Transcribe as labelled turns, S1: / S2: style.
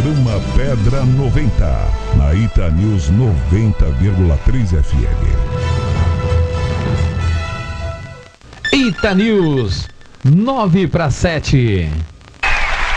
S1: Programa Pedra 90, na Ita News 90,3 FM.
S2: Ita News, 9 para 7.